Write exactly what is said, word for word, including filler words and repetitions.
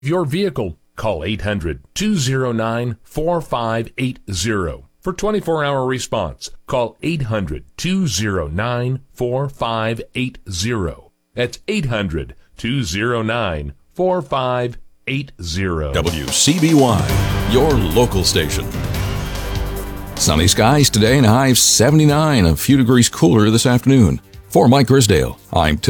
your vehicle, call eight hundred, two oh nine, four five eight oh. For twenty-four hour response, call eight hundred, two oh nine, four five eight oh. That's eight hundred, two oh nine, four five eight oh. W C B Y, your local station. Sunny skies today and a high of seventy-nine, a few degrees cooler this afternoon. For Mike Grisdale, I'm Tim.